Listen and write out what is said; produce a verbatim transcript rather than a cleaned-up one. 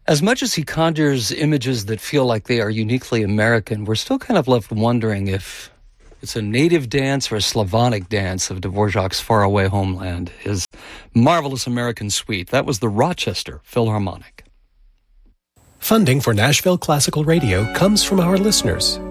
As much as he conjures images that feel like they are uniquely American, we're still kind of left wondering if it's a native dance or a Slavonic dance of Dvorak's faraway homeland, his marvelous American suite. That was the Rochester Philharmonic. Funding for Nashville Classical Radio comes from our listeners